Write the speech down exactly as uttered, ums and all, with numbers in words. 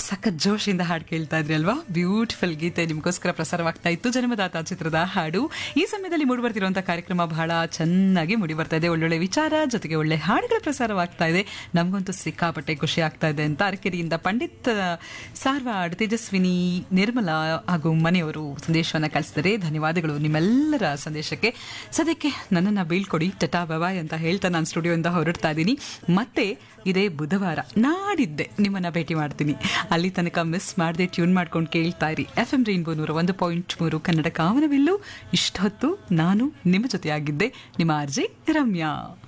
ಸಖತ್ ಜೋಶಿಂದ ಹಾಡು ಕೇಳ್ತಾ ಇದ್ರಿ ಅಲ್ವಾ. ಬ್ಯೂಟಿಫುಲ್ ಗೀತೆ ನಿಮಗೋಸ್ಕರ ಪ್ರಸಾರವಾಗ್ತಾ ಇತ್ತು, ಜನ್ಮದಾತ ಚಿತ್ರದ ಹಾಡು. ಈ ಸಮಯದಲ್ಲಿ ಮೂಡಿ ಬರ್ತಿರುವಂತಹ ಕಾರ್ಯಕ್ರಮ ಬಹಳ ಚೆನ್ನಾಗಿ ಮೂಡಿ ಬರ್ತಾ ಇದೆ. ಒಳ್ಳೊಳ್ಳೆ ವಿಚಾರ ಜೊತೆಗೆ ಒಳ್ಳೆ ಹಾಡುಗಳ ಪ್ರಸಾರವಾಗ್ತಾ ಇದೆ. ನಮಗಂತೂ ಸಿಕ್ಕಾಪಟ್ಟೆ ಖುಷಿ ಆಗ್ತಾ ಇದೆ ಅಂತ ಅರಕೆರೆಯಿಂದ ಪಂಡಿತ್ ಸಾರ್ವಾಡ್, ತೇಜಸ್ವಿನಿ, ನಿರ್ಮಲಾ ಹಾಗೂ ಮನೆಯವರು ಸಂದೇಶವನ್ನ ಕಳಿಸಿದರೆ ಧನ್ಯವಾದಗಳು ನಿಮ್ಮೆಲ್ಲರ ಸಂದೇಶಕ್ಕೆ. ಸದ್ಯಕ್ಕೆ ನನ್ನನ್ನು ಬೀಳ್ಕೊಡಿ, ಟಟಾ ಬಬಾಯ್ ಅಂತ ಹೇಳ್ತಾ ನಾನು ಸ್ಟುಡಿಯೋಯಿಂದ ಹೊರಡ್ತಾ ಇದ್ದೀನಿ. ಮತ್ತೆ ಇದೇ ಬುಧವಾರ ನಾಡಿದ್ದೆ ನಿಮ್ಮನ್ನ ಭೇಟಿ ಮಾಡ್ತೀನಿ. ಅಲ್ಲಿ ತನಕ ಮಿಸ್ ಮಾಡದೆ ಟ್ಯೂನ್ ಮಾಡ್ಕೊಂಡು ಕೇಳ್ತಾ ಇರಿ ಎಫ್ ಎಂ ರೈನ್ಬೋ ನೂರ ಒಂದು ಪಾಯಿಂಟ್ ಮೂರು ಕನ್ನಡ ಕಾಮನವಿಲ್ಲು. ಇಷ್ಟೊತ್ತು ನಾನು ನಿಮ್ಮ ಜೊತೆಯಾಗಿದ್ದೆ, ನಿಮ್ಮ ಆರ್ಜೆ ರಮ್ಯಾ.